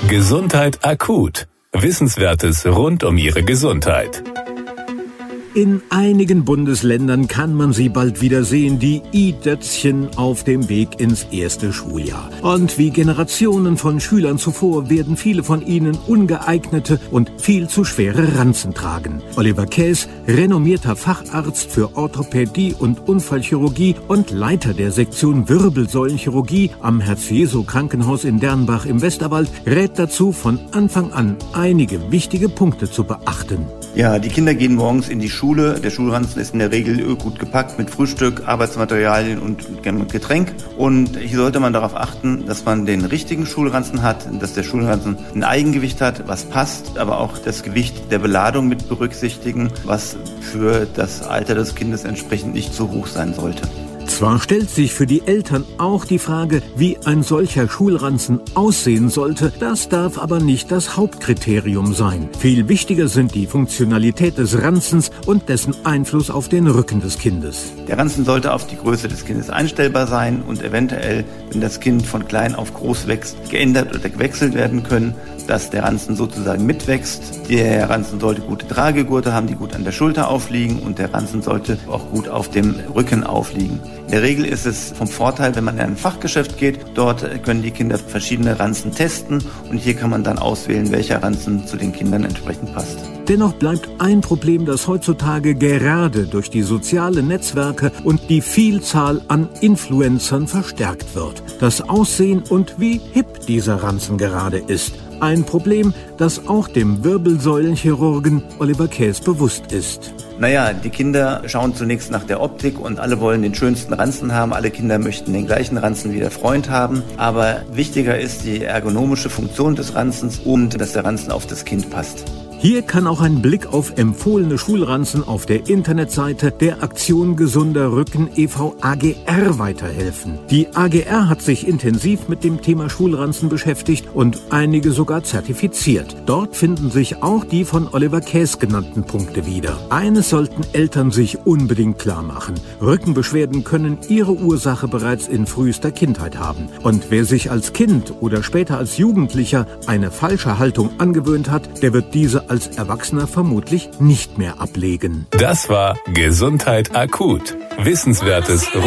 Gesundheit akut. Wissenswertes rund um Ihre Gesundheit. In einigen Bundesländern kann man sie bald wieder sehen, die i-Dötzchen auf dem Weg ins erste Schuljahr. Und wie Generationen von Schülern zuvor werden viele von ihnen ungeeignete und viel zu schwere Ranzen tragen. Oliver Käs, renommierter Facharzt für Orthopädie und Unfallchirurgie und Leiter der Sektion Wirbelsäulenchirurgie am Herz-Jesu-Krankenhaus in Dernbach im Westerwald, rät dazu, von Anfang an einige wichtige Punkte zu beachten. Ja, die Kinder gehen morgens in die Schule. Der Schulranzen ist in der Regel gut gepackt mit Frühstück, Arbeitsmaterialien und Getränk. Und hier sollte man darauf achten, dass man den richtigen Schulranzen hat, dass der Schulranzen ein Eigengewicht hat, was passt, aber auch das Gewicht der Beladung mit berücksichtigen, was für das Alter des Kindes entsprechend nicht zu hoch sein sollte. Zwar stellt sich für die Eltern auch die Frage, wie ein solcher Schulranzen aussehen sollte, das darf aber nicht das Hauptkriterium sein. Viel wichtiger sind die Funktionalität des Ranzens und dessen Einfluss auf den Rücken des Kindes. Der Ranzen sollte auf die Größe des Kindes einstellbar sein und eventuell, wenn das Kind von klein auf groß wächst, geändert oder gewechselt werden können, dass der Ranzen sozusagen mitwächst. Der Ranzen sollte gute Tragegurte haben, die gut an der Schulter aufliegen, und der Ranzen sollte auch gut auf dem Rücken aufliegen. In der Regel ist es vom Vorteil, wenn man in ein Fachgeschäft geht. Dort können die Kinder verschiedene Ranzen testen und hier kann man dann auswählen, welcher Ranzen zu den Kindern entsprechend passt. Dennoch bleibt ein Problem, das heutzutage gerade durch die sozialen Netzwerke und die Vielzahl an Influencern verstärkt wird: das Aussehen und wie hip dieser Ranzen gerade ist. Ein Problem, das auch dem Wirbelsäulenchirurgen Oliver Käs bewusst ist. Naja, die Kinder schauen zunächst nach der Optik und alle wollen den schönsten Ranzen haben. Alle Kinder möchten den gleichen Ranzen wie der Freund haben. Aber wichtiger ist die ergonomische Funktion des Ranzens und dass der Ranzen auf das Kind passt. Hier kann auch ein Blick auf empfohlene Schulranzen auf der Internetseite der Aktion Gesunder Rücken e.V. AGR weiterhelfen. Die AGR hat sich intensiv mit dem Thema Schulranzen beschäftigt und einige sogar zertifiziert. Dort finden sich auch die von Oliver Käs genannten Punkte wieder. Eines sollten Eltern sich unbedingt klar machen: Rückenbeschwerden können ihre Ursache bereits in frühester Kindheit haben. Und wer sich als Kind oder später als Jugendlicher eine falsche Haltung angewöhnt hat, der wird diese als Erwachsener vermutlich nicht mehr ablegen. Das war Gesundheit akut. Wissenswertes